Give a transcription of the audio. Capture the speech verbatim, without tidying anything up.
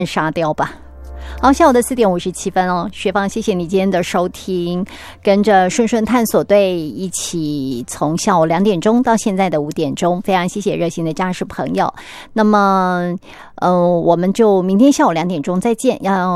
沙雕吧。好，下午的四点五十七分哦，学芳，谢谢你今天的收听，跟着顺顺探索队一起从下午两点钟到现在的五点钟，非常谢谢热心的家属朋友。那么，呃，我们就明天下午两点钟再见，要。